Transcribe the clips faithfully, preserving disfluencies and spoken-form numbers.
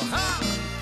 ¡Ja!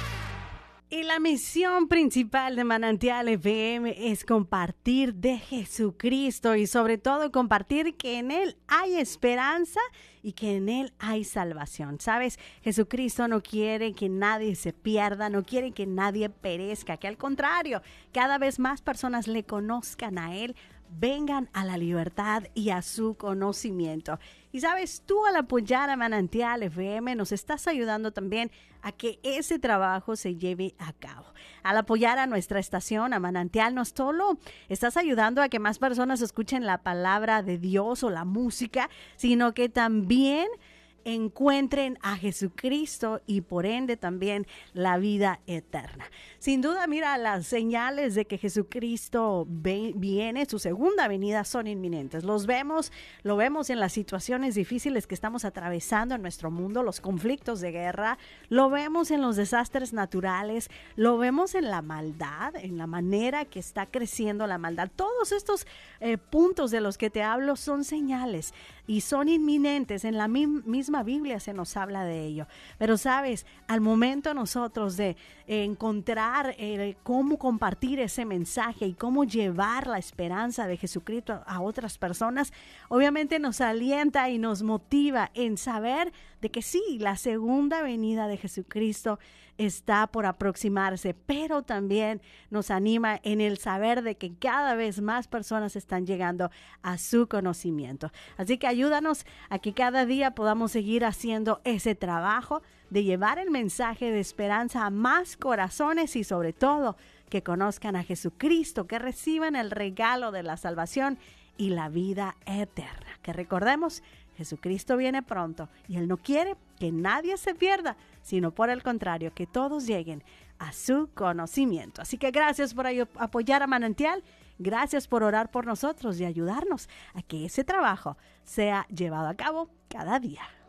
Y la misión principal de Manantial F M es compartir de Jesucristo y sobre todo compartir que en Él hay esperanza y que en Él hay salvación. ¿Sabes? Jesucristo no quiere que nadie se pierda, no quiere que nadie perezca, que al contrario, cada vez más personas le conozcan a Él, vengan a la libertad y a su conocimiento. Y sabes, tú al apoyar a Manantial F M nos estás ayudando también a que ese trabajo se lleve a cabo. Al apoyar a nuestra estación, a Manantial, no solo estás ayudando a que más personas escuchen la palabra de Dios o la música, sino que también encuentren a Jesucristo y por ende también la vida eterna. Sin duda, mira, las señales de que Jesucristo ve, viene, su segunda venida son inminentes. Los vemos, lo vemos en las situaciones difíciles que estamos atravesando en nuestro mundo, los conflictos de guerra, lo vemos en los desastres naturales, lo vemos en la maldad, en la manera que está creciendo la maldad. Todos estos eh, puntos de los que te hablo son señales y son inminentes. En la mi- misma Biblia se nos habla de ello. Pero sabes, al momento nosotros de eh, encontrar eh, cómo compartir ese mensaje y cómo llevar la esperanza de Jesucristo a, a otras personas, obviamente nos alienta y nos motiva en saber de que sí, la segunda venida de Jesucristo está por aproximarse, pero también nos anima en el saber de que cada vez más personas están llegando a su conocimiento. Así que ayúdanos a que cada día podamos seguir haciendo ese trabajo de llevar el mensaje de esperanza a más corazones y sobre todo que conozcan a Jesucristo, que reciban el regalo de la salvación y la vida eterna. Que recordemos, Jesucristo viene pronto y Él no quiere que nadie se pierda, sino por el contrario, que todos lleguen a su conocimiento. Así que gracias por apoyar a Manantial, gracias por orar por nosotros y ayudarnos a que ese trabajo sea llevado a cabo cada día.